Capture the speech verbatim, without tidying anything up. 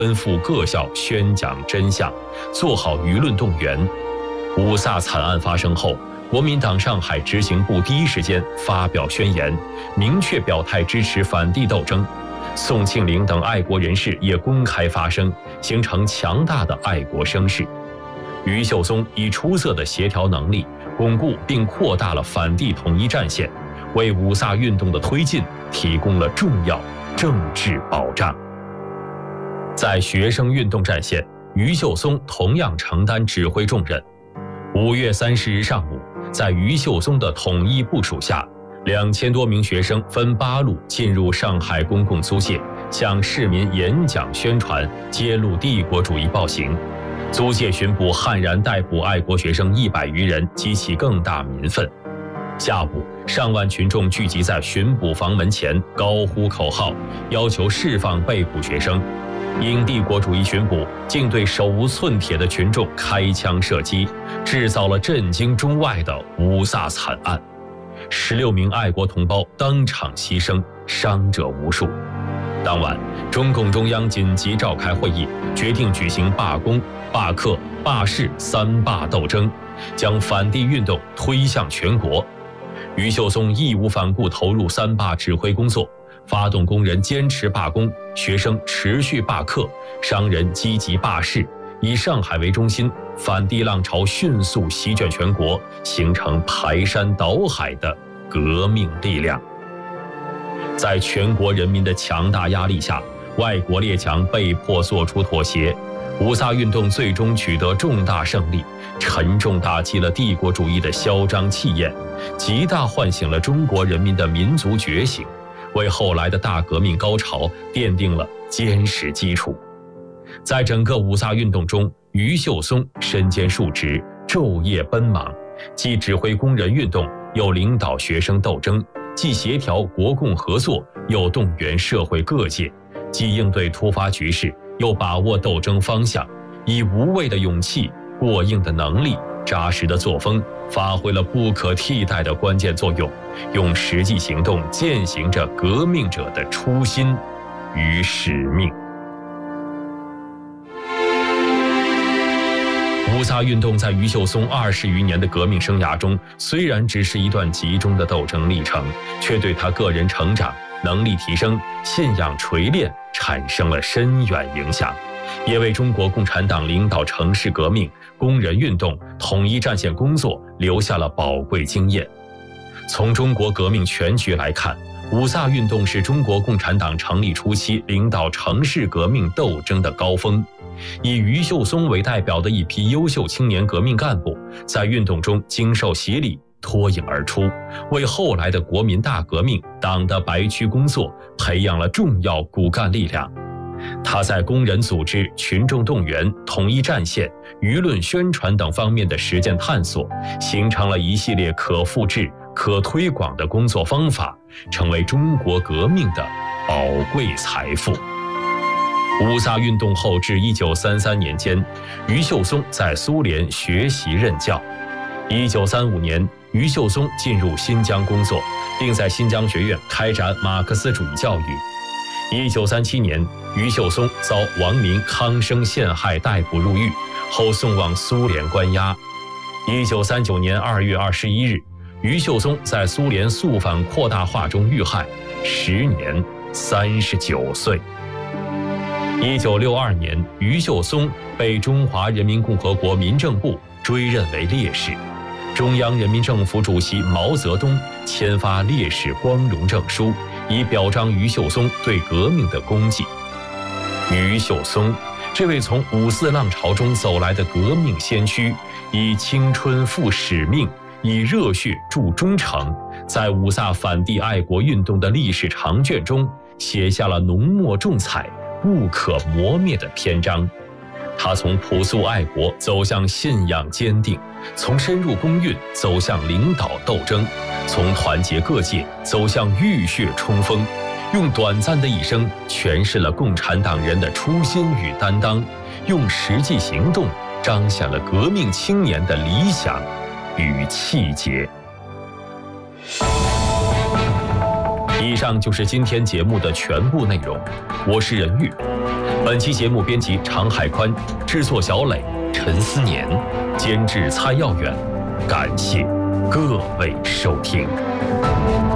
奔赴各校宣讲真相，做好舆论动员。五卅惨案发生后，国民党上海执行部第一时间发表宣言，明确表态支持反帝斗争。宋庆龄等爱国人士也公开发声，形成强大的爱国声势。余秀松以出色的协调能力，巩固并扩大了反帝统一战线，为五卅运动的推进提供了重要政治保障。在学生运动战线，余秀松同样承担指挥重任。五月三十日上午，在余秀松的统一部署下，两千多名学生分八路进入上海公共租界，向市民演讲宣传，揭露帝国主义暴行。租界巡捕悍然逮捕爱国学生一百余人，激起更大民愤。下午，上万群众聚集在巡捕房门前，高呼口号，要求释放被捕学生。因帝国主义巡捕竟对手无寸铁的群众开枪射击，制造了震惊中外的五卅惨案。十六名爱国同胞当场牺牲，伤者无数。当晚，中共中央紧急召开会议，决定举行罢工、罢课、罢市三罢斗争，将反帝运动推向全国。余秀松义无反顾投入三罢指挥工作，发动工人坚持罢工，学生持续罢课，商人积极罢市，以上海为中心，反帝浪潮迅速席卷全国，形成排山倒海的革命力量。在全国人民的强大压力下，外国列强被迫做出妥协，五卅运动最终取得重大胜利，沉重打击了帝国主义的嚣张气焰，极大唤醒了中国人民的民族觉醒，为后来的大革命高潮奠定了坚实基础。在整个五卅运动中，余秀松身兼数职，昼夜奔忙，既指挥工人运动，又领导学生斗争，既协调国共合作，又动员社会各界，既应对突发局势，又把握斗争方向，以无畏的勇气、过硬的能力、扎实的作风，发挥了不可替代的关键作用，用实际行动践行着革命者的初心与使命。五卅运动在余秀松二十余年的革命生涯中，虽然只是一段集中的斗争历程，却对他个人成长、能力提升、信仰锤炼产生了深远影响，也为中国共产党领导城市革命、工人运动、统一战线工作留下了宝贵经验。从中国革命全局来看，五卅运动是中国共产党成立初期领导城市革命斗争的高峰。以余秀松为代表的一批优秀青年革命干部，在运动中经受洗礼，脱颖而出，为后来的国民大革命、党的白区工作培养了重要骨干力量。他在工人组织、群众动员、统一战线、舆论宣传等方面的实践探索，形成了一系列可复制、可推广的工作方法，成为中国革命的宝贵财富。五卅运动后至一九三三年间，余秀松在苏联学习任教。一九三五年，余秀松进入新疆工作，并在新疆学院开展马克思主义教育。一九三七年，余秀松遭王明、康生陷害逮捕入狱，后送往苏联关押。一九三九年二月二十一日，余秀松在苏联肃反扩大化中遇害，时年三十九岁。一九六二年，余秀松被中华人民共和国民政部追认为烈士，中央人民政府主席毛泽东签发烈士光荣证书，以表彰余秀松对革命的功绩。余秀松，这位从五四浪潮中走来的革命先驱，以青春赴使命，以热血铸忠诚，在五卅反帝爱国运动的历史长卷中写下了浓墨重彩、不可磨灭的篇章。他从朴素爱国走向信仰坚定，从深入公运走向领导斗争，从团结各界走向浴血冲锋，用短暂的一生诠释了共产党人的初心与担当，用实际行动彰显了革命青年的理想与气节。以上就是今天节目的全部内容，我是任玉。本本期节目编辑常海宽，制作小磊、陈思年，监制蔡耀远。感谢各位收听。